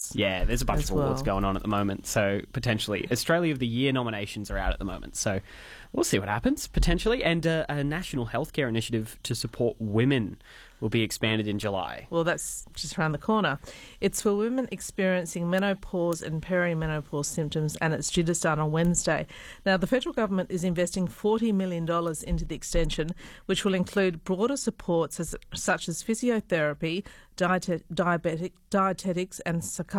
awards. Yeah, there's a bunch as of awards well. going on at the moment, so potentially Australia of the Year nominations are out at the moment, so we'll see what happens, potentially. And a national healthcare initiative to support women will be expanded in July. Well, that's just around the corner. It's for women experiencing menopause and perimenopause symptoms, and it's due to start on Wednesday. Now, the federal government is investing $40 million into the extension, which will include broader supports such as physiotherapy, dietetics and